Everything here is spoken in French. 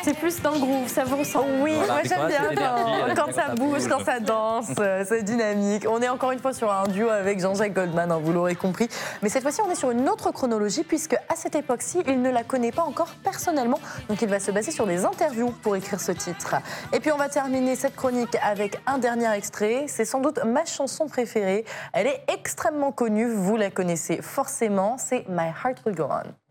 C'est plus dans le groove, ça vous ressemble. Oui, Voilà, moi mais j'aime quoi, bien c'est l'énergie, quand ça ça bouge, bouge. quand ça danse, c'est dynamique. On est encore une fois sur un duo avec Jean-Jacques Goldman, hein, vous l'aurez compris. Mais cette fois-ci, on est sur une autre chronologie puisque à cette époque-ci, il ne la connaît pas encore personnellement. Donc il va se baser sur des interviews pour écrire ce titre. Et puis on va terminer cette chronique avec un dernier extrait. C'est sans doute ma chanson préférée. Elle est extrêmement connue, vous la connaissez forcément. C'est My Heart Will Go On.